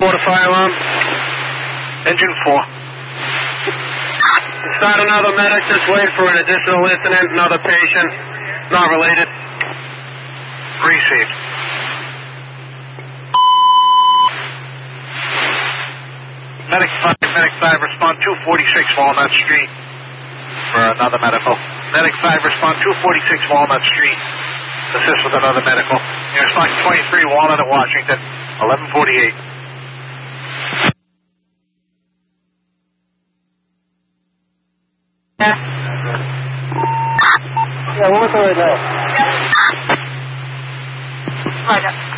report a fire alarm. Engine 4. Start another medic this way for an additional incident, another patient, not related. Received. Medic 5, respond 246 Walnut Street for another medical. Medic 5, respond 246 Walnut Street. Assist with another medical. Respond 23 Walnut at Washington, 1148. Yeah, what's the right now? Right up.